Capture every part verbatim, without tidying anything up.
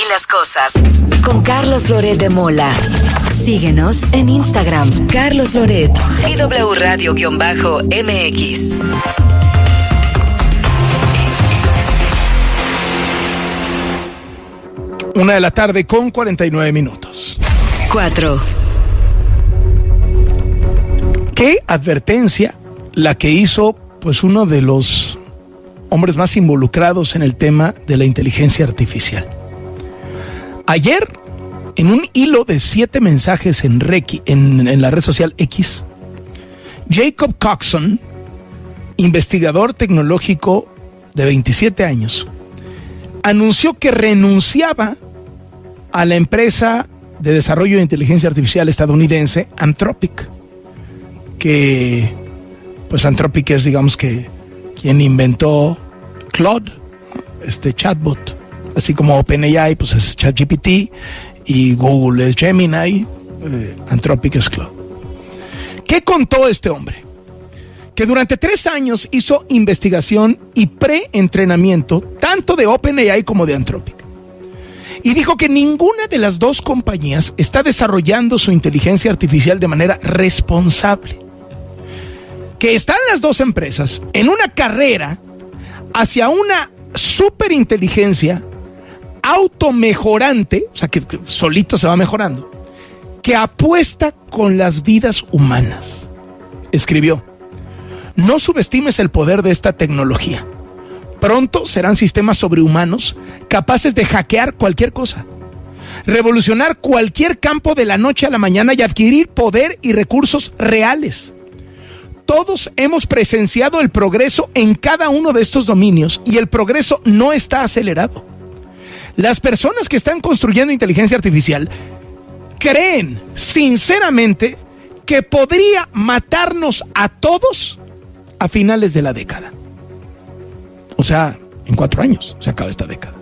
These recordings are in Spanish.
las cosas. Con Carlos Loret de Mola. Síguenos en Instagram, Carlos Loret y W Radio-M X. Una de la tarde con cuarenta y nueve minutos. Cuatro. ¿Qué advertencia la que hizo pues uno de los hombres más involucrados en el tema de la inteligencia artificial? Ayer, en un hilo de siete mensajes en, Reiki, en, en la red social X, Jacob Coxon, investigador tecnológico de veintisiete años, anunció que renunciaba a la empresa de desarrollo de inteligencia artificial estadounidense Anthropic, que pues Anthropic es, digamos, que quien inventó Claude, este chatbot, así como OpenAI pues es ChatGPT y Google es Gemini, eh, Anthropic es Claude. ¿Qué contó este hombre? Que durante tres años hizo investigación y pre-entrenamiento tanto de OpenAI como de Anthropic. Y dijo que ninguna de las dos compañías está desarrollando su inteligencia artificial de manera responsable. Que están las dos empresas en una carrera hacia una superinteligencia automejorante, o sea que, que solito se va mejorando, que apuesta con las vidas humanas. Escribió: no subestimes el poder de esta tecnología. Pronto serán sistemas sobrehumanos capaces de hackear cualquier cosa, revolucionar cualquier campo de la noche a la mañana y adquirir poder y recursos reales. Todos hemos presenciado el progreso en cada uno de estos dominios y el progreso no está acelerado. Las personas que están construyendo inteligencia artificial creen sinceramente que podría matarnos a todos a finales de la década. O sea, en cuatro años se acaba esta década.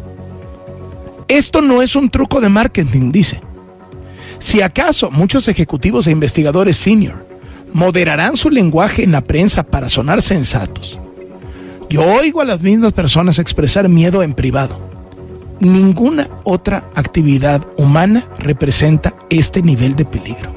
Esto no es un truco de marketing, dice. Si acaso muchos ejecutivos e investigadores senior moderarán su lenguaje en la prensa para sonar sensatos, yo oigo a las mismas personas expresar miedo en privado. Ninguna otra actividad humana representa este nivel de peligro.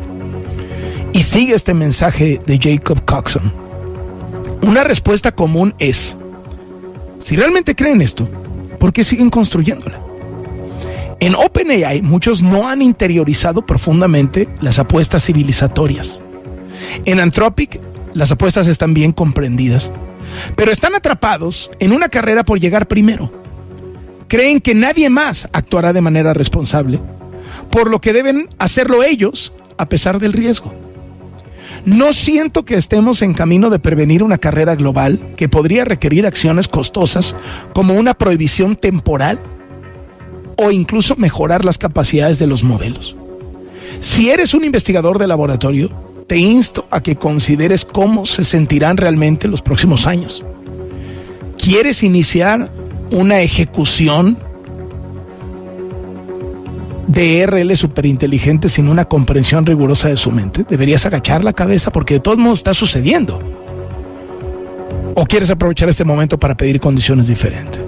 Y sigue este mensaje de Jacob Coxon. Una respuesta común es: si realmente creen esto, ¿por qué siguen construyéndola? En OpenAI muchos no han interiorizado profundamente las apuestas civilizatorias. En Anthropic las apuestas están bien comprendidas, pero están atrapados en una carrera por llegar primero. Creen que nadie más actuará de manera responsable, por lo que deben hacerlo ellos a pesar del riesgo. No siento que estemos en camino de prevenir una carrera global que podría requerir acciones costosas como una prohibición temporal o incluso mejorar las capacidades de los modelos. Si eres un investigador de laboratorio, te insto a que consideres cómo se sentirán realmente los próximos años. ¿Quieres iniciar una ejecución de R L superinteligente sin una comprensión rigurosa de su mente? Deberías agachar la cabeza porque de todos modos está sucediendo. ¿O quieres aprovechar este momento para pedir condiciones diferentes?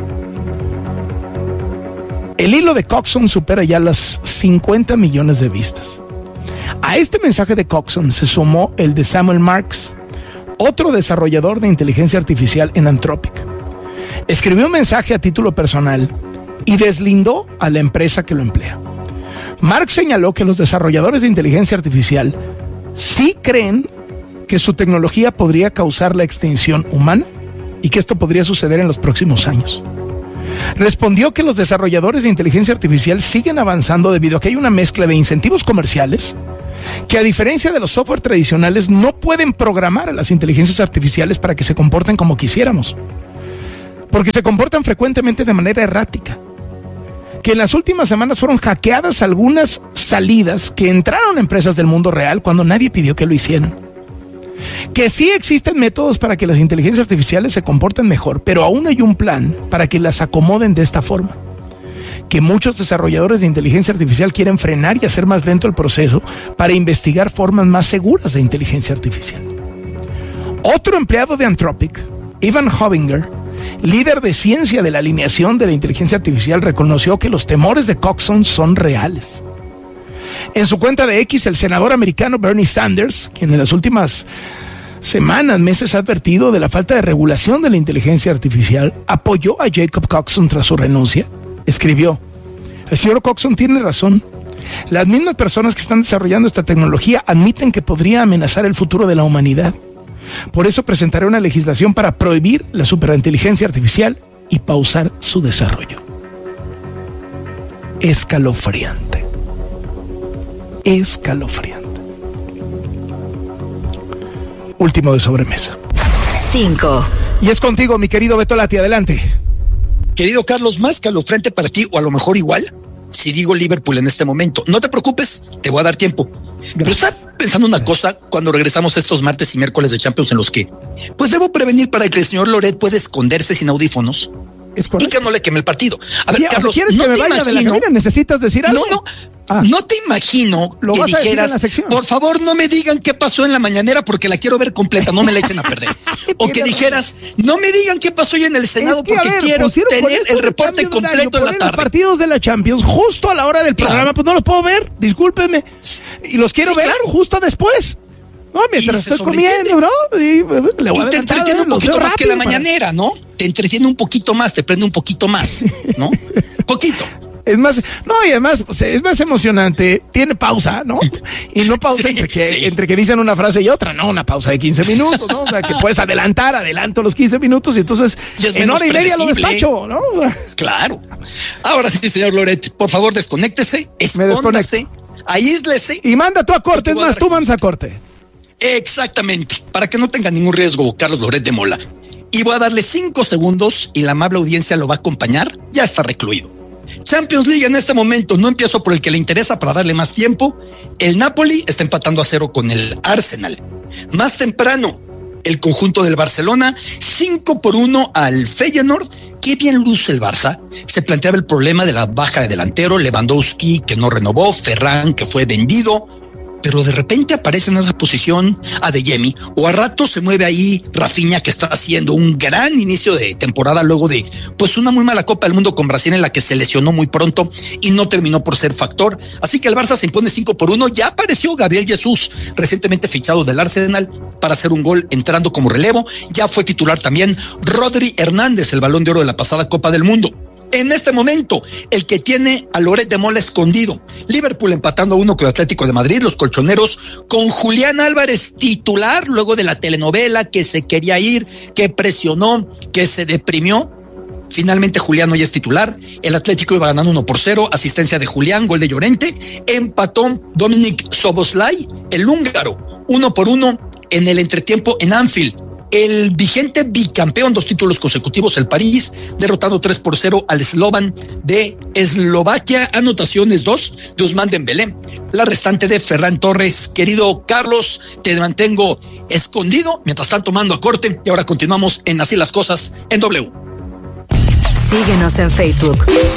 El hilo de Coxon supera ya las cincuenta millones de vistas. A este mensaje de Coxon se sumó el de Samuel Marks, otro desarrollador de inteligencia artificial en Anthropic. Escribió un mensaje a título personal y deslindó a la empresa que lo emplea. Marx señaló que los desarrolladores de inteligencia artificial sí creen que su tecnología podría causar la extinción humana y que esto podría suceder en los próximos años. Respondió que los desarrolladores de inteligencia artificial siguen avanzando debido a que hay una mezcla de incentivos comerciales que, a diferencia de los software tradicionales, no pueden programar a las inteligencias artificiales para que se comporten como quisiéramos, porque se comportan frecuentemente de manera errática. Que en las últimas semanas fueron hackeadas algunas salidas que entraron a empresas del mundo real cuando nadie pidió que lo hicieran. Que sí existen métodos para que las inteligencias artificiales se comporten mejor, pero aún hay un plan para que las acomoden de esta forma. Que muchos desarrolladores de inteligencia artificial quieren frenar y hacer más lento el proceso para investigar formas más seguras de inteligencia artificial. Otro empleado de Anthropic, Ivan Hovinger, líder de ciencia de la alineación de la inteligencia artificial, reconoció que los temores de Coxon son reales. En su cuenta de X, el senador americano Bernie Sanders, quien en las últimas semanas, meses ha advertido de la falta de regulación de la inteligencia artificial, apoyó a Jacob Coxon tras su renuncia, escribió: el señor Coxon tiene razón. Las mismas personas que están desarrollando esta tecnología admiten que podría amenazar el futuro de la humanidad. Por eso presentaré una legislación para prohibir la superinteligencia artificial y pausar su desarrollo. Escalofriante. Escalofriante. Último de sobremesa. Cinco. Y es contigo, mi querido Beto Lati, adelante. Querido Carlos, más escalofriante para ti, o a lo mejor igual, si digo Liverpool en este momento. No te preocupes, te voy a dar tiempo. Gracias. Pero estaba pensando una cosa cuando regresamos estos martes y miércoles de Champions, en los que pues debo prevenir para que el señor Loret pueda esconderse sin audífonos y que no le queme el partido. A ver, Carlos, ¿quieres no que me te vaya imagino, de la cabina? ¿Necesitas decir algo? No, no. Ah. No te imagino ¿Lo que vas a dijeras, decir en la por favor, no me digan qué pasó en la mañanera porque la quiero ver completa, no me la echen a perder. O que dijeras, no me digan qué pasó hoy en el Senado, es que, porque ver, quiero tener el reporte completo en la tarde. Los partidos de la Champions justo a la hora del programa, claro. Pues no los puedo ver, discúlpenme. Y los quiero sí, ver claro. justo después. No, mientras estoy comiendo, bro. Y, le voy y a te entretiene un poquito más que la mañanera, para... ¿no? Te entretiene un poquito más, te prende un poquito más, ¿no? Poquito. Es más, no, y además pues, es más emocionante, tiene pausa, ¿no? Y no pausa sí, entre, que, sí. entre que dicen una frase y otra, no, una pausa de quince minutos, ¿no? O sea, que puedes adelantar, adelanto los quince minutos y entonces y en hora y media lo despacho, ¿no? Claro. Ahora sí, señor Loret, por favor, desconéctese, escóndase, aíslese. Y manda tú a corte, es más, tú mandas a corte. Exactamente, para que no tenga ningún riesgo, Carlos Loret de Mola. Y voy a darle cinco segundos y la amable audiencia lo va a acompañar, ya está recluido. Champions League en este momento, no empiezo por el que le interesa para darle más tiempo. El Napoli está empatando a cero con el Arsenal. Más temprano, el conjunto del Barcelona, cinco por uno al Feyenoord. Qué bien luce el Barça. Se planteaba el problema de la baja de delantero, Lewandowski que no renovó, Ferran que fue vendido. Pero de repente aparece en esa posición Adeyemi, o a rato se mueve ahí Rafinha, que está haciendo un gran inicio de temporada luego de pues una muy mala Copa del Mundo con Brasil en la que se lesionó muy pronto y no terminó por ser factor. Así que el Barça se impone cinco por uno. Ya apareció Gabriel Jesús, recientemente fichado del Arsenal, para hacer un gol entrando como relevo. Ya fue titular también Rodri Hernández, el Balón de Oro de la pasada Copa del Mundo. En este momento, el que tiene a Loret de Mola escondido. Liverpool empatando a uno con el Atlético de Madrid, los colchoneros, con Julián Álvarez titular, luego de la telenovela que se quería ir, que presionó, que se deprimió. Finalmente Julián hoy es titular. El Atlético iba ganando uno por cero, asistencia de Julián, gol de Llorente. Empató Dominik Szoboszlai, el húngaro, uno por uno en el entretiempo en Anfield. El vigente bicampeón, dos títulos consecutivos, el París, derrotando tres por cero al Slovan de Eslovaquia. Anotaciones dos de Ousmane Dembélé, la restante de Ferran Torres. Querido Carlos, te mantengo escondido mientras están tomando a corte y ahora continuamos en Así las Cosas en W. Síguenos en Facebook,